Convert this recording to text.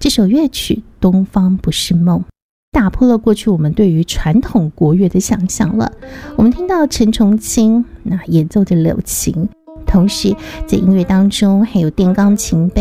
这首乐曲《东方不是梦》打破了过去我们对于传统国乐的想象了。我们听到陈崇清演奏的柳琴，同时在音乐当中还有电钢琴